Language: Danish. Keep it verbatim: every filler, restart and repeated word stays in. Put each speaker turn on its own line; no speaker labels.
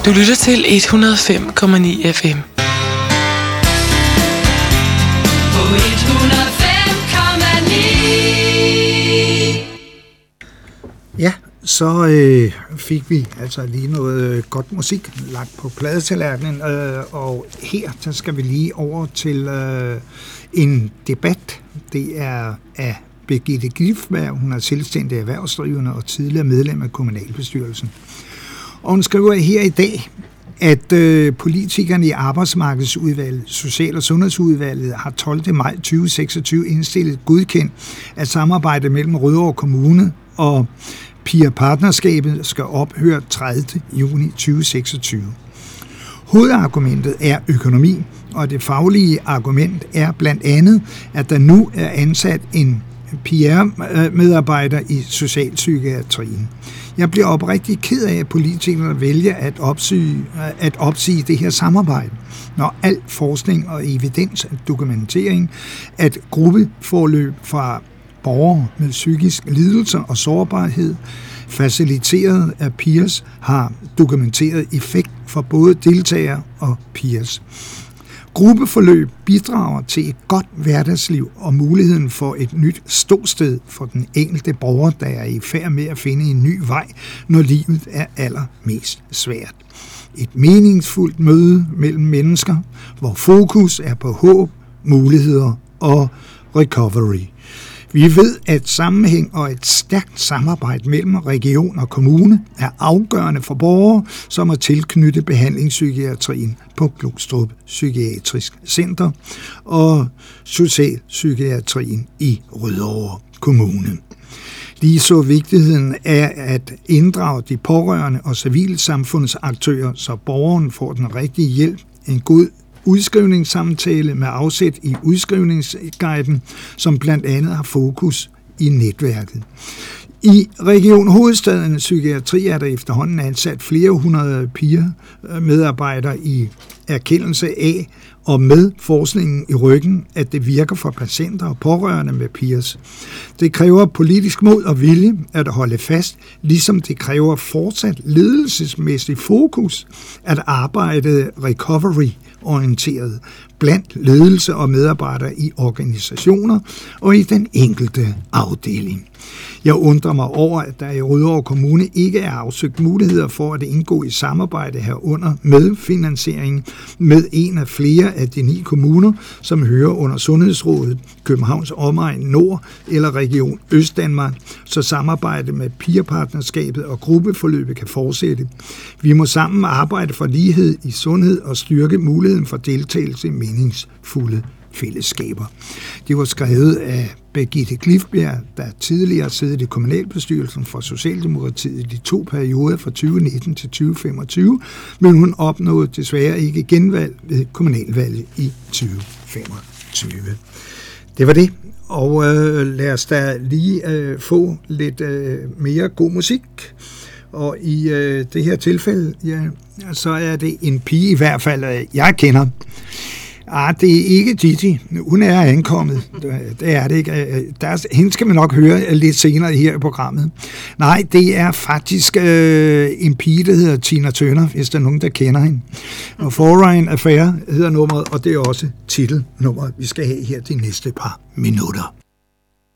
Du lytter til et hundrede og fem komma ni F M.
På et hundrede og fem komma ni.
Ja, så øh, fik vi altså lige noget øh, godt musik lagt på pladetallerkenen, øh, og her så skal vi lige over til øh, en debat. Det er af Birgitte Glifberg. Hun er selvstændig erhvervsdrivende og tidligere medlem af kommunalbestyrelsen. Og hun skriver her i dag, at øh, politikerne i Arbejdsmarkedsudvalget, Social- og Sundhedsudvalget har tolvte maj tyve seksogtyve indstillet godkendt, at samarbejdet mellem Rødovre Kommune og P I A-partnerskabet skal ophøre tredivte juni tyve seksogtyve. Hovedargumentet er økonomi, og det faglige argument er blandt andet, at der nu er ansat en P R-medarbejder i socialpsykiatrien. Jeg bliver oprigtigt ked af, at politikerne vælger at opsige, at opsige det her samarbejde, når al forskning og evidens dokumentering, at gruppeforløb fra borgere med psykisk lidelser og sårbarhed, faciliteret af peers, har dokumenteret effekt for både deltagere og peers. Gruppeforløb bidrager til et godt hverdagsliv og muligheden for et nyt ståsted for den enkelte borger, der er i færd med at finde en ny vej, når livet er allermest svært. Et meningsfuldt møde mellem mennesker, hvor fokus er på håb, muligheder og recovery. Vi ved, at sammenhæng og et stærkt samarbejde mellem region og kommune er afgørende for borgere, som er tilknyttet behandlingspsykiatrien på Glostrup Psykiatrisk Center og socialpsykiatrien i Rødovre Kommune. Lige så vigtigheden af at inddrage de pårørende og civilsamfundsaktører, så borgeren får den rigtige hjælp, en god udskrivningssamtale med afsæt i udskrivningsguiden, som blandt andet har fokus i netværket. I Region Hovedstaden Psykiatri er der efterhånden ansat flere hundrede P I A-medarbejdere i erkendelse af og med forskningen i ryggen, at det virker for patienter og pårørende med peers. Det kræver politisk mod og vilje at holde fast, ligesom det kræver fortsat ledelsesmæssig fokus at arbejde recovery-orienteret blandt ledelse og medarbejdere i organisationer og i den enkelte afdeling. Jeg undrer mig over, at der i Rødovre Kommune ikke er afsøgt muligheder for at indgå i samarbejde herunder med finansiering med en af flere af de ni kommuner, som hører under Sundhedsrådet, Københavns Omegn Nord eller Region Østdanmark, så samarbejde med P I A-partnerskabet og gruppeforløbet kan fortsætte. Vi må sammen arbejde for lighed i sundhed og styrke muligheden for deltagelse i meningsfulde fællesskaber. Det var skrevet af Birgitte Glifberg, der tidligere siddet i kommunalbestyrelsen for Socialdemokratiet i de to perioder fra tyve nitten til tyve femogtyve, men hun opnåede desværre ikke genvalg ved kommunalvalget i tyve femogtyve. Det var det, og øh, lad os da lige øh, få lidt øh, mere god musik. Og i øh, det her tilfælde, ja, så er det en pige i hvert fald, jeg kender. Ah, det er ikke Gigi. Hun er ankommet. Det er det ikke. Der er, hende skal man nok høre lidt senere her i programmet. Nej, det er faktisk øh, en pige, der hedder Tina Turner, hvis der er nogen, der kender hende. Og Foreign Affair hedder nummeret, og det er også titelnummeret, vi skal have her de næste par minutter.